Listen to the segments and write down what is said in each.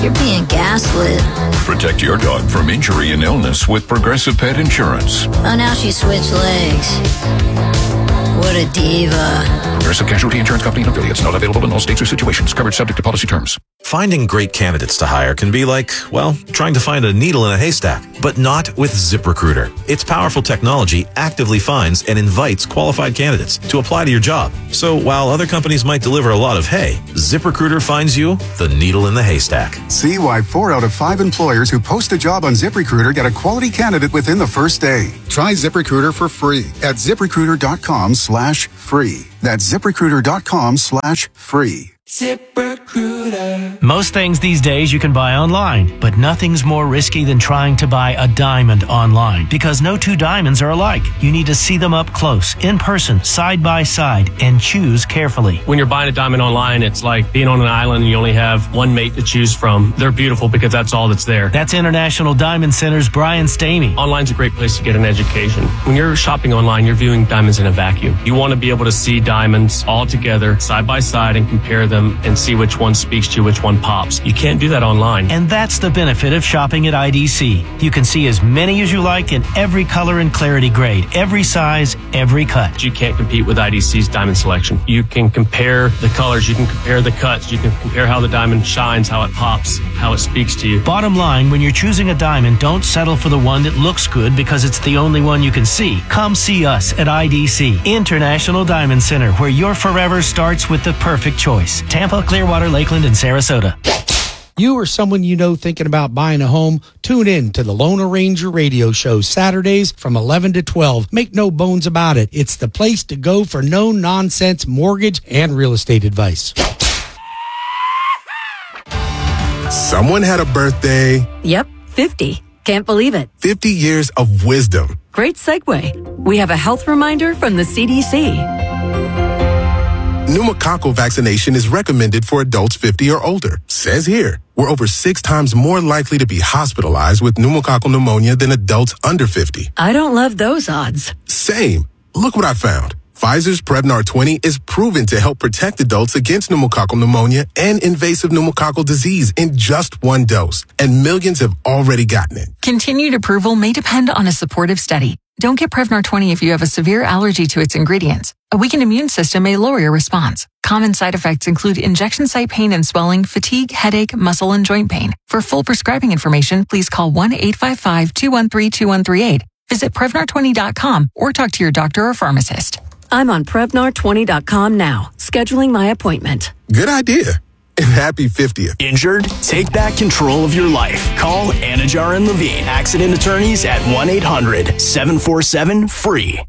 You're being gaslit. Protect your dog from injury and illness with Progressive Pet Insurance. Oh, now she switched legs. What a diva. Progressive Casualty Insurance Company and affiliates. Not available in all states or situations. Coverage subject to policy terms. Finding great candidates to hire can be like, well, trying to find a needle in a haystack, but not with ZipRecruiter. Its powerful technology actively finds and invites qualified candidates to apply to your job. So while other companies might deliver a lot of hay, ZipRecruiter finds you the needle in the haystack. See why 4 out of 5 employers who post a job on ZipRecruiter get a quality candidate within the first day. Try ZipRecruiter for free at ZipRecruiter.com/free. That's ZipRecruiter.com/free. ZipRecruiter. Most things these days you can buy online, but nothing's more risky than trying to buy a diamond online, because no two diamonds are alike. You need to see them up close, in person, side by side, and choose carefully. When you're buying a diamond online, it's like being on an island and you only have one mate to choose from. They're beautiful because that's all that's there. That's International Diamond Center's Brian Stamey. Online's a great place to get an education. When you're shopping online, you're viewing diamonds in a vacuum. You want to be able to see diamonds all together, side by side, and compare them and see which one speaks to you, which one pops. You can't do that online. And that's the benefit of shopping at IDC. You can see as many as you like in every color and clarity grade, every size, every cut. You can't compete with IDC's diamond selection. You can compare the colors, you can compare the cuts, you can compare how the diamond shines, how it pops, how it speaks to you. Bottom line, when you're choosing a diamond, don't settle for the one that looks good because it's the only one you can see. Come see us at IDC, International Diamond Center, where your forever starts with the perfect choice. Tampa, Clearwater, Lakeland, and Sarasota. You or someone you know thinking about buying a home, tune in to the Loner Ranger radio show Saturdays from 11 to 12. Make no bones about it. It's the place to go for no-nonsense mortgage and real estate advice. Someone had a birthday. Yep, 50. Can't believe it. 50 years of wisdom. Great segue. We have a health reminder from the CDC. Pneumococcal vaccination is recommended for adults 50 or older. Says here, we're over 6 times more likely to be hospitalized with pneumococcal pneumonia than adults under 50. I don't love those odds. Same. Look what I found. Pfizer's Prevnar 20 is proven to help protect adults against pneumococcal pneumonia and invasive pneumococcal disease in just 1 dose. And millions have already gotten it. Continued approval may depend on a supportive study. Don't get Prevnar 20 if you have a severe allergy to its ingredients. A weakened immune system may lower your response. Common side effects include injection site pain and swelling, fatigue, headache, muscle, and joint pain. For full prescribing information, please call 1-855-213-2138. Visit Prevnar20.com or talk to your doctor or pharmacist. I'm on Prevnar20.com now, scheduling my appointment. Good idea. And happy 50th. Injured? Take back control of your life. Call Anajar and Levine, accident attorneys at 1-800-747-FREE.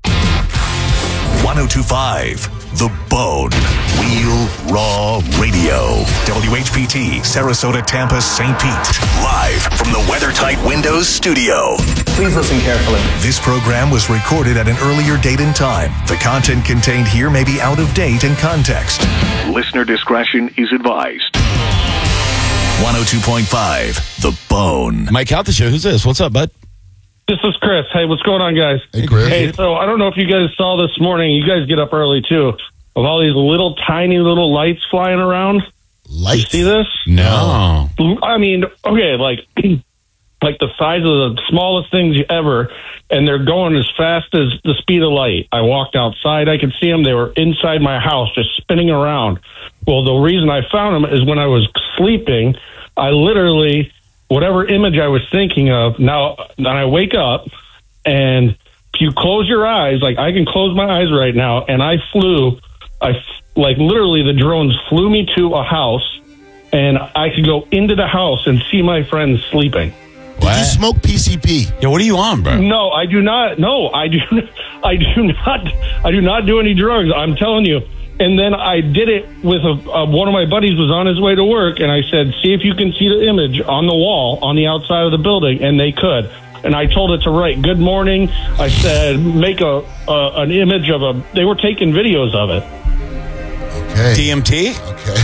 1025 The Bone. Real Raw Radio. WHPT, Sarasota, Tampa, St. Pete. Live from the WeatherTight Windows studio. Please listen carefully. This program was recorded at an earlier date and time. The content contained here may be out of date and context. Listener discretion is advised. 102.5 The Bone. Mike out the show. Who's this? What's up, bud? This is Chris. Hey, what's going on, guys? Hey, Chris. Hey, so I don't know if you guys saw this morning. You guys get up early, too, of all these little, tiny little lights flying around. Lights? You see this? No. I mean, okay, like the size of the smallest things ever, and they're going as fast as the speed of light. I walked outside. I could see them. They were inside my house, just spinning around. Well, the reason I found them is when I was sleeping, I literally... whatever image I was thinking of, now I wake up, and if you close your eyes, like I can close my eyes right now, and literally the drones flew me to a house, and I could go into the house and see my friends sleeping. Did you smoke PCP? Yeah, what are you on, bro? No, I do not. No, I do not do any drugs. I'm telling you. And then I did it with one of my buddies was on his way to work, and I said, see if you can see the image on the wall on the outside of the building, and they could. And I told it to write good morning. I said, make an image of they were taking videos of it. Okay. DMT? Okay.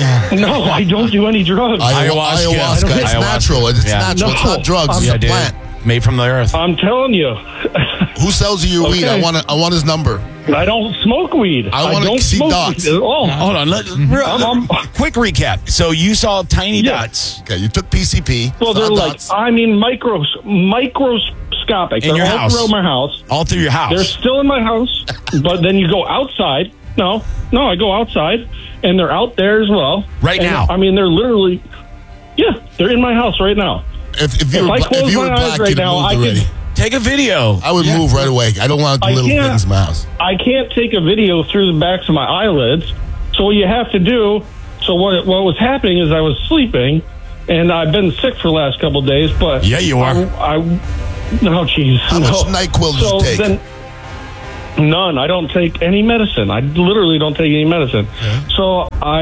No, I don't do any drugs. Ayahuasca. It's natural. It's natural. It's not drugs. It's a plant. Made from the earth. I'm telling you. Who sells you your weed? I want his number. I don't smoke weed. I want to see dots. Weed at all. Hold on. Quick recap. So you saw tiny dots. Okay, you took PCP. Well, they're dots. microscopic. In they're your all house. throughout my house. All through your house. They're still in my house, but then you go outside. No, I go outside, and they're out there as well. Right now? I mean, they're literally, they're in my house right now. If you were black, right you'd now, moved already. Take a video. I would move right away. I don't want the little things in my house. I can't take a video through the backs of my eyelids. So what you have to do, what was happening is I was sleeping, and I've been sick for the last couple of days, but... Yeah, you are. No, geez. How much NyQuil did you take? Then, none. I don't take any medicine. I literally don't take any medicine. Yeah. So I...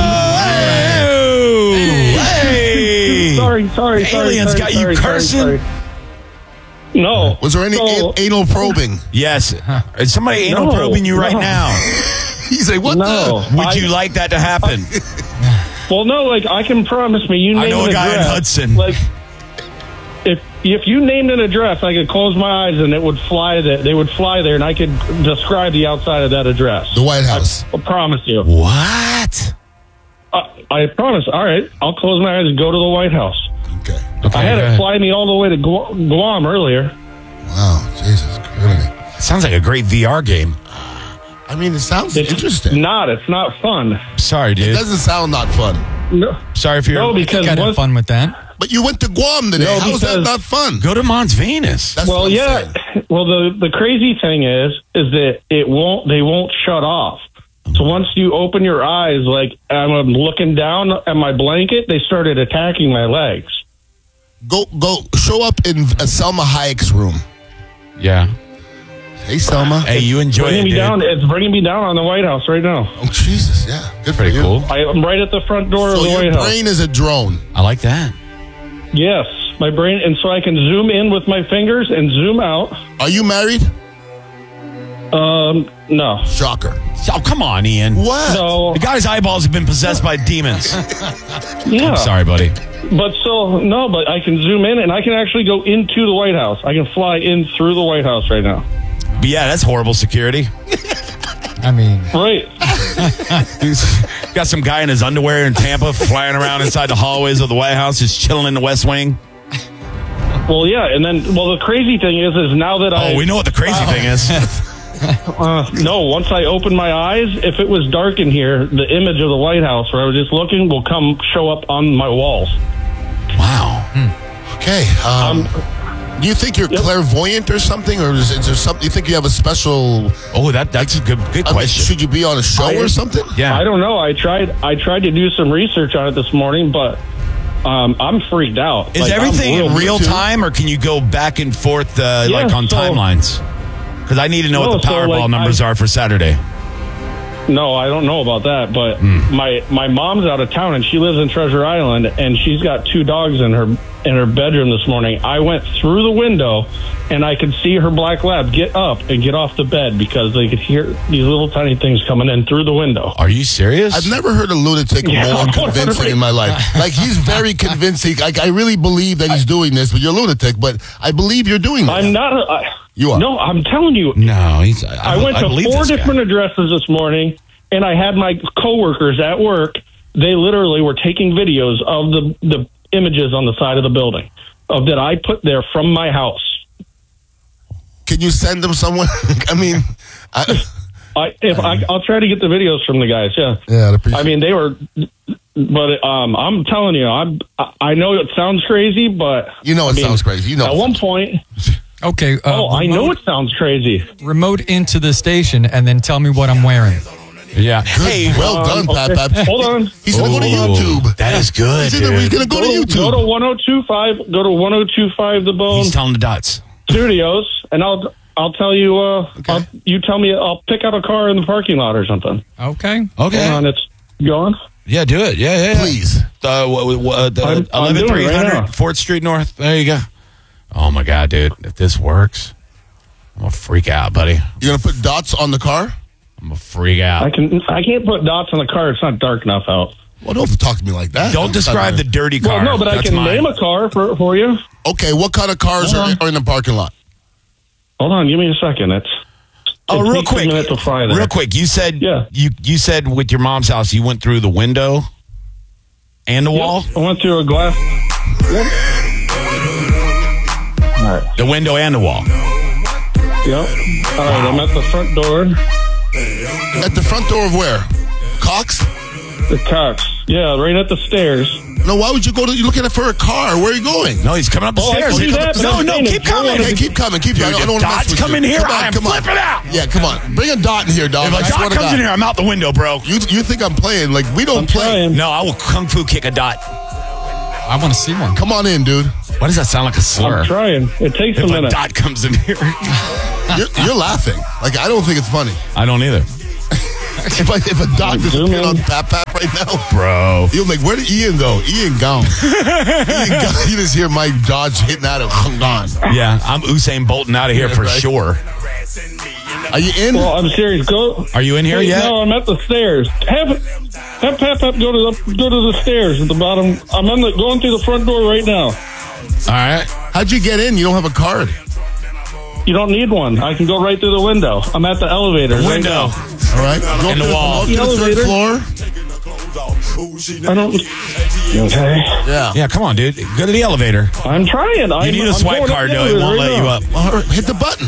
Hey! Sorry. Aliens got you cursing? No. Was there any anal probing? Yes. Is somebody anal probing you right now? He's like, what the? Would you like that to happen? Well, no, I can promise me. You name I know a guy in Hudson. If you named an address, I could close my eyes and it would fly there. They would fly there, and I could describe the outside of that address. The White House. I promise you. What? I promise. All right, I'll close my eyes and go to the White House. Okay. I had it fly me all the way to Guam earlier. Wow, Jesus Christ. Sounds like a great VR game. I mean, it sounds interesting. It's not fun. Sorry, dude. It doesn't sound not fun. No. Sorry if you're... No, because I had fun with that. But you went to Guam today. No, How is that not fun? Go to Mons Venus. That's what I'm saying. Well, the crazy thing is that they won't shut off. So once you open your eyes, I'm looking down at my blanket, they started attacking my legs. Go show up in Selma Hayek's room. Yeah. Hey, Selma. Hey, you enjoy it, dude. It's bringing me down on the White House right now. Oh, Jesus, yeah. Good Pretty for you. cool. I'm right at the front door of the White House. So your brain is a drone. I like that. Yes, my brain, and so I can zoom in with my fingers and zoom out. Are you married? No. Shocker. Oh, come on, Ian. What? No. The guy's eyeballs have been possessed by demons. Yeah. I'm sorry, buddy. But I can zoom in and I can actually go into the White House. I can fly in through the White House right now. But yeah, that's horrible security. I mean... Right. Got some guy in his underwear in Tampa flying around inside the hallways of the White House, just chilling in the West Wing. Well, yeah, and then, the crazy thing is now that Oh, we know what the crazy thing is. No, once I open my eyes, if it was dark in here, the image of the White House where I was just looking will show up on my walls. Wow. Okay. Do you think you're clairvoyant or something, or is there something you think you have a special? Oh, that's a good question. Should you be on a show or something? Yeah. I don't know. I tried to do some research on it this morning, but I'm freaked out. Is everything in real time, or can you go back and forth on timelines? Because I need to know what the Powerball numbers are for Saturday. No, I don't know about that, but my mom's out of town and she lives in Treasure Island, and she's got 2 dogs in her bedroom this morning. I went through the window and I could see her black lab get up and get off the bed because they could hear these little tiny things coming in through the window. Are you serious? I've never heard a lunatic more convincing in my life. He's very convincing. I really believe that he's doing this, but you're a lunatic. But I believe you're doing this. I'm not. You are. No, I'm telling you. No, I went to 4 different addresses this morning, and I had my coworkers at work. They literally were taking videos of the images on the side of the building that I put there from my house. Can you send them someone? I mean, I'll try to get the videos from the guys. Yeah. Yeah. I mean, they were, but I'm telling you, I know it sounds crazy, but sounds crazy. At one point. Okay. I know it sounds crazy. Remote into the station and then tell me what I'm wearing. Yeah. Hey, well done, okay. Pat. Hold on. He's going to go to YouTube. That is good. He's going to go to YouTube. Go to 1025. Go to 1025 The Bone. He's telling the dots. Studios, and I'll tell you. Okay. You tell me. I'll pick out a car in the parking lot or something. Okay. Hold on, it's gone. Yeah, do it. Yeah. Please. I'm 11300 doing it right now. 4th Street North. There you go. Oh my God, dude! If this works, I'm gonna freak out, buddy. You're gonna put dots on the car? I'm gonna freak out. I can't put dots on the car. It's not dark enough out. Well, don't talk to me like that. Don't describe the dirty car. Well, no, but I can name a car for you. Okay, what kind of cars are in the parking lot? Hold on, give me a second. Real quick. To fry there. Real quick. You said you said with your mom's house you went through the window and the wall? I went through a glass. Yep. All right. The window and the wall. Yep. All right, I'm at the front door. At the front door of where? Cox? The Cox. Yeah, right at the stairs. No, why would you go to? You're looking for a car. Where are you going? No, he's coming up the stairs. No, keep coming. Okay, keep coming. Keep coming. I don't want to mess with come you. in here. I am flipping out. Yeah, come on. Bring a dot in here, dog. If a dot comes in here, I'm out the window, bro. You think I'm playing? Like, we don't play. No, I will kung fu kick a dot. I want to see one. Come on in, dude. Why does that sound like a slur? I'm trying. It takes a minute. If a dot comes in here. You're laughing. Like, I don't think it's funny. I don't either. If a dot disappeared on Pap right now, bro, you're like, where did Ian go? Ian gone. You just hear my Dodge hitting out of gone. Yeah, I'm Usain Bolting out of here for sure. Are you in? Well, I'm serious. Go. Are you in here yet? No, I'm at the stairs. Have Pap go to the stairs at the bottom. I'm going through the front door right now. All right. How'd you get in? You don't have a card. You don't need one. I can go right through the window. I'm at the elevator. The window. All right. Go in the wall. To the third floor. I don't. Okay. Yeah. Come on, dude. Go to the elevator. I'm trying. You need a swipe card, though. It won't let you up. Well, hit the button.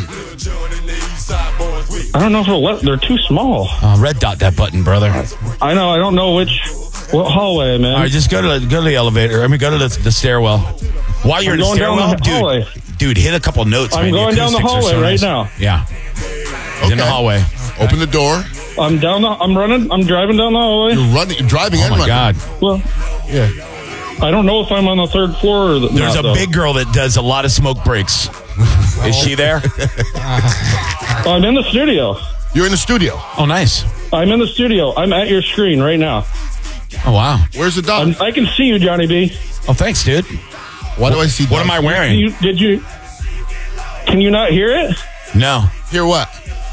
I don't know if it'll let. They're too small. Red dot that button, brother. I know. I don't know what hallway, man. All right, just go to the elevator. I mean, go to the stairwell. While you're in the stairwell, dude, hit a couple notes. I'm going down the hallway right now. Yeah. He's in the hallway. Open the door. I'm running. I'm driving down the hallway. You're driving and running. Oh, my God. Well, yeah. I don't know if I'm on the third floor or There's a big girl that does a lot of smoke breaks. Is she there? I'm in the studio. You're in the studio. Oh, nice. I'm in the studio. I'm at your screen right now. Oh, wow. Where's the dog? I can see you, Johnny B. Oh, thanks, dude. Why do I see? What am I wearing? Can you not hear it? No. Hear what?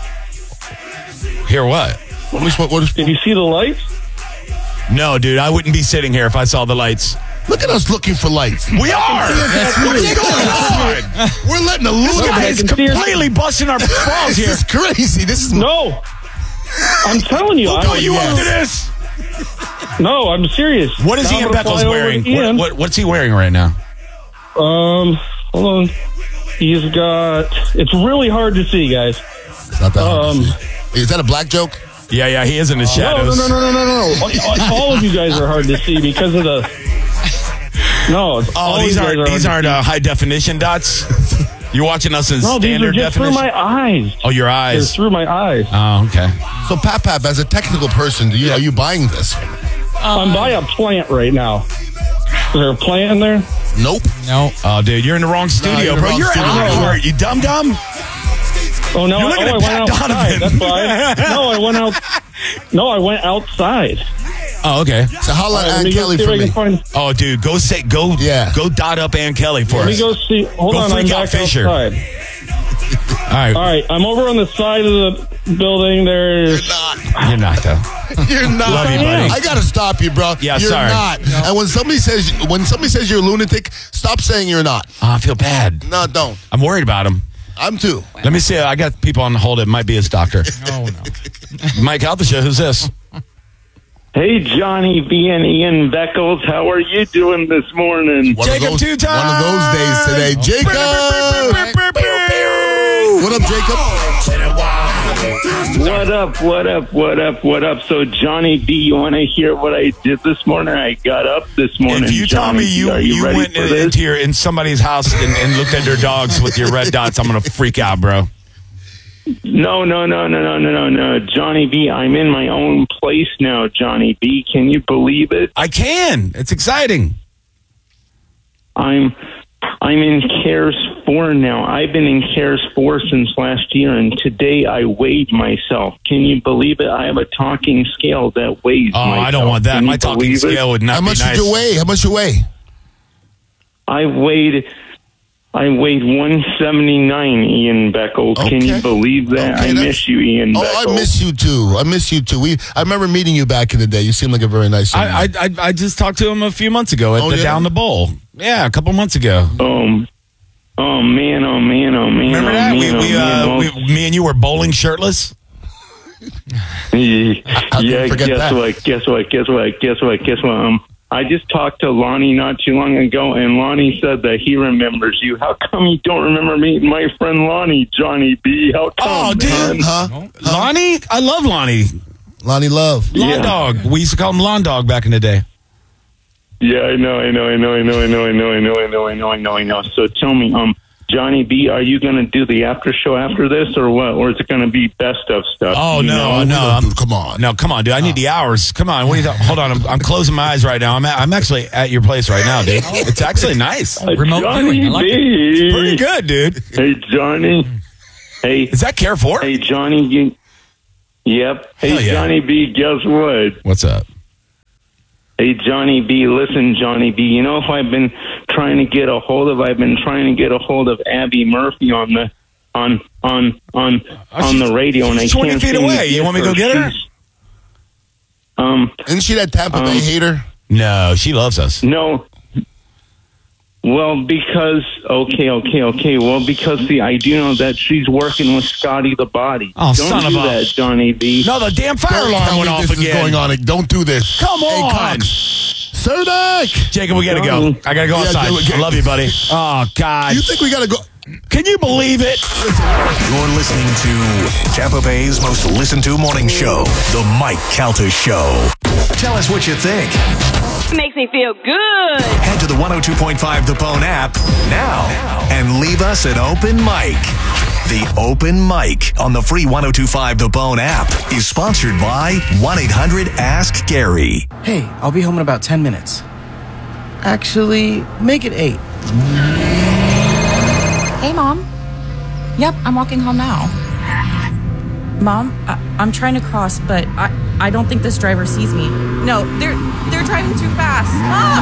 Hear what? Did you see the lights? No, dude. I wouldn't be sitting here if I saw the lights. Look at us looking for lights. We are. What's going on? We're letting the lunatics completely busting our balls here. This is crazy. This is no. I'm telling you. Who put you up to this? No, I'm serious. What is Ian Beckles wearing? What's he wearing right now? Hold on. He's got. It's really hard to see, guys. It's not that hard to see. Is that a black joke? Yeah, he is in the shadows. No. All of you guys are hard to see because of the. No. These aren't high definition dots. You're watching us in standard just definition. Through my eyes. Oh, your eyes. They're through my eyes. Oh, okay. So, Pap, as a technical person, are you buying this? I'm buying a plant right now. Is there a plant in there? Nope. No. Oh, dude, you're in the wrong studio, bro. You're out. You dumb. Oh no! You're looking at Pat outside. Donovan. That's why. No, I went out. No, I went outside. Oh, okay. So holla at Ann Kelly for me. Oh, dude, go dot up Ann Kelly for us. Let me go see. Hold on, I'm back Fisher. outside. All right. I'm over on the side of the building. There's. You're not though. You're not. Love you, buddy. I gotta stop you, bro. Yeah, you're sorry. not. No. And when somebody says you're a lunatic, stop saying you're not. Oh, I feel bad. No, don't. I'm worried about him. I'm too. Let me see. I got people on hold. It might be his doctor. Oh, no. Mike Althashow, who's this? Hey, Johnny B and Ian Beckles. How are you doing this morning? Jacob, 2 times. One of those days today. Jacob! What up, Jacob? What up? So, Johnny B, you want to hear what I did this morning? I got up this morning. If you tell me you went in somebody's house and looked at their dogs with your red dots, I'm going to freak out, bro. No. Johnny B, I'm in my own place now, Johnny B. Can you believe it? I can. It's exciting. I'm in CARES 4 now. I've been in CARES 4 since last year, and today I weighed myself. Can you believe it? I have a talking scale that weighs myself. I don't want that. My talking scale would not be nice. How much you weigh? I weighed I weighed 179, Ian Beckel. Can you believe that? I miss you, Ian Beckel. I miss you too. I remember meeting you back in the day. You seem like a very nice young man. I just talked to him a few months ago at Down the Bowl. Yeah, a couple months ago. Oh man. Remember that? Me and you were bowling shirtless? Yeah, guess what? I just talked to Lonnie not too long ago, and Lonnie said that he remembers you. How come you don't remember meeting my friend Lonnie, Johnny B? How come, man? Lonnie? I love Lonnie. Lonnie Love. Lawn Dog. We used to call him Lawn Dog back in the day. Yeah, I know. So tell me, Johnny B, are you going to do the after show after this, or what? Or is it going to be best of stuff? Oh, no. Dude, come on. No, come on, dude. I need the hours. Come on. What do you hold on. I'm closing my eyes right now. I'm actually at your place right now, dude. It's actually nice. Remote Johnny viewing. It's pretty good, dude. Hey, Johnny. Hey. Is that Care for? Hey, Johnny. Yep. Hey, Johnny B, guess what? What's up? Hey, Johnny B, listen, Johnny B, you know, if I've been trying to get a hold of Abby Murphy on the radio, and I can't 20 feet away. You want me to go get her? Isn't she that Tampa Bay hater? No, she loves us. No. Well, because see, I do know that she's working with Scotty the Body. Oh, Don't son do of a... that, Johnny B. No, the damn fire alarm went off this again. Is going on. Don't do this. Come on. Hey, Cox. Sirdak. Jacob, we got to go. I got to go outside. I love you, buddy. Oh, God. You think we got to go... Can you believe it? You're listening to Tampa Bay's most listened to morning show, The Mike Calta Show. Tell us what you think. Makes me feel good. Head to the 102.5 The Bone app now and leave us an open mic. The Open Mic on the free 102.5 The Bone app is sponsored by 1-800-ASK-GARY. Hey, I'll be home in about 10 minutes. Actually, make it 8. Hey, Mom. Yep, I'm walking home now. Mom, I'm trying to cross, but I don't think this driver sees me. No, they're driving too fast.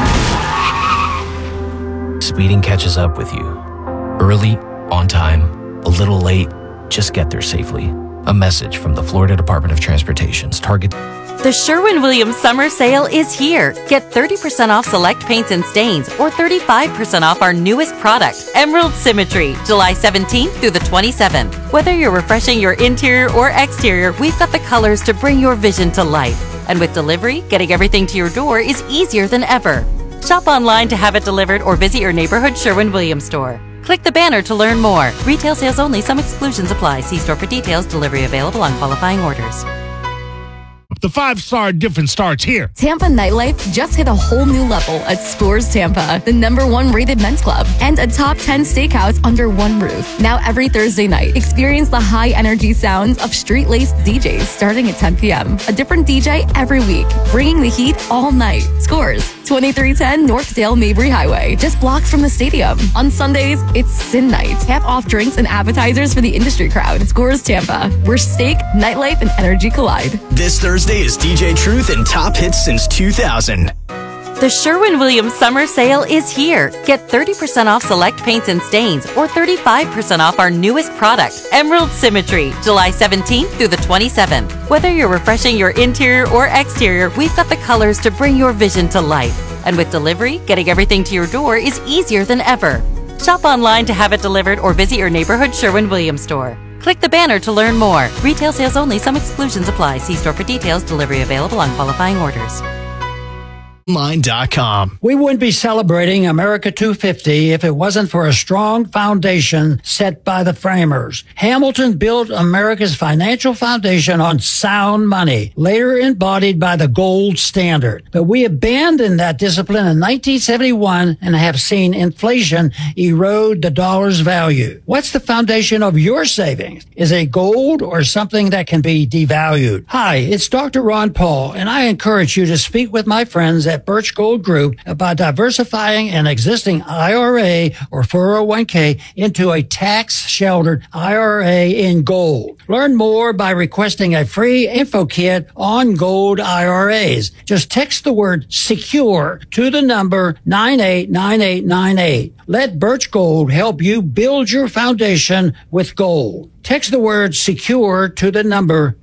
Mom! Speeding catches up with you. Early, on time, a little late, just get there safely. A message from the Florida Department of Transportation's Target. The Sherwin-Williams summer sale is here. Get 30% off select paints and stains or 35% off our newest product, Emerald Symmetry, July 17th through the 27th. Whether you're refreshing your interior or exterior, we've got the colors to bring your vision to life. And with delivery, getting everything to your door is easier than ever. Shop online to have it delivered or visit your neighborhood Sherwin-Williams store. Click the banner to learn more. Retail sales only. Some exclusions apply. See store for details. Delivery available on qualifying orders. The 5-star difference starts here. Tampa nightlife just hit a whole new level at Scores Tampa, the #1 rated men's club, and a top 10 steakhouse under one roof. Now every Thursday night, experience the high-energy sounds of street-laced DJs starting at 10 p.m. A different DJ every week, bringing the heat all night. Scores, 2310 Northdale Mabry Highway, just blocks from the stadium. On Sundays, it's Sin Night. Tap off drinks and appetizers for the industry crowd. Scores Tampa, where steak, nightlife, and energy collide. This Thursday is DJ Truth and Top Hits since 2000. The Sherwin-Williams summer sale is here. Get 30% off select paints and stains or 35% off our newest product, Emerald Symmetry, July 17th through the 27th. Whether you're refreshing your interior or exterior, we've got the colors to bring your vision to life. And with delivery, getting everything to your door is easier than ever. Shop online to have it delivered or visit your neighborhood Sherwin-Williams store. Click the banner to learn more. Retail sales only. Some exclusions apply. See store for details. Delivery available on qualifying orders. Online.com. We wouldn't be celebrating America 250 if it wasn't for a strong foundation set by the framers. Hamilton built America's financial foundation on sound money, later embodied by the gold standard. But we abandoned that discipline in 1971 and have seen inflation erode the dollar's value. What's the foundation of your savings? Is it gold or something that can be devalued? Hi, it's Dr. Ron Paul, and I encourage you to speak with my friends at at Birch Gold Group by diversifying an existing IRA or 401k into a tax-sheltered IRA in gold. Learn more by requesting a free info kit on gold IRAs. Just text the word SECURE to the number 989898. Let Birch Gold help you build your foundation with gold. Text the word SECURE to the number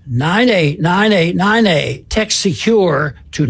989898. Text SECURE to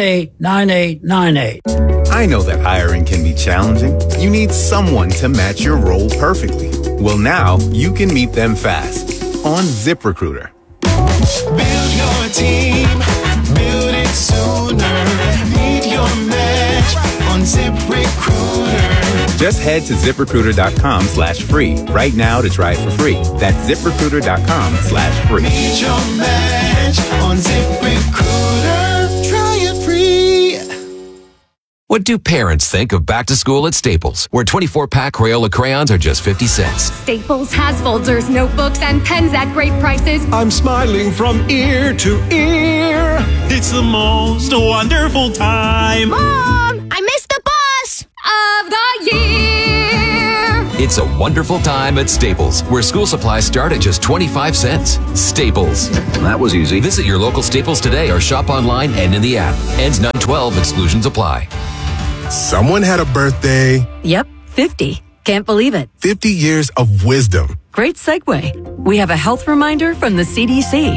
989898. I know that hiring can be challenging. You need someone to match your role perfectly. Well, now you can meet them fast on ZipRecruiter. Build your team, build it sooner. Meet your match on ZipRecruiter. Just head to ZipRecruiter.com/free right now to try it for free. That's ZipRecruiter.com/free. Meet your match on ZipRecruiter. Try it free. What do parents think of back to school at Staples, where 24-pack Crayola crayons are just 50 cents? Staples has folders, notebooks, and pens at great prices. I'm smiling from ear to ear. It's the most wonderful time. Mom, I missed the bus of the year. It's a wonderful time at Staples, where school supplies start at just 25 cents. Staples. That was easy. Visit your local Staples today or shop online and in the app. Ends 9/12. Exclusions apply. Someone had a birthday. Yep, 50. Can't believe it. 50 years of wisdom. Great segue. We have a health reminder from the CDC.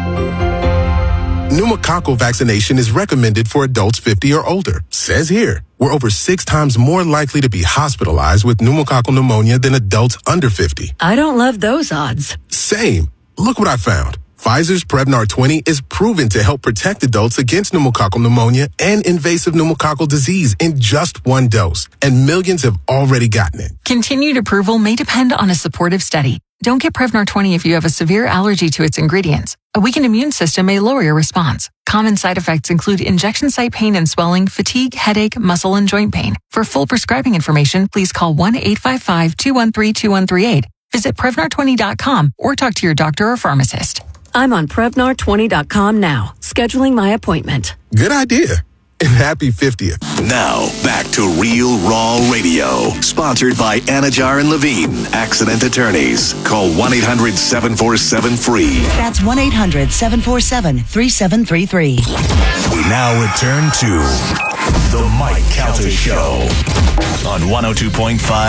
Pneumococcal vaccination is recommended for adults 50 or older. Says here, we're over 6 times more likely to be hospitalized with pneumococcal pneumonia than adults under 50. I don't love those odds. Same. Look what I found. Pfizer's Prevnar 20 is proven to help protect adults against pneumococcal pneumonia and invasive pneumococcal disease in just 1 dose. And millions have already gotten it. Continued approval may depend on a supportive study. Don't get Prevnar 20 if you have a severe allergy to its ingredients. A weakened immune system may lower your response. Common side effects include injection site pain and swelling, fatigue, headache, muscle, and joint pain. For full prescribing information, please call 1-855-213-2138. Visit Prevnar20.com or talk to your doctor or pharmacist. I'm on Prevnar20.com now, scheduling my appointment. Good idea. And happy 50th. Now, back to Real Raw Radio. Sponsored by Anajar and Levine, accident attorneys. Call 1-800-747-FREE. That's 1-800-747-3733. We now return to The Mike Calta Show on 102.5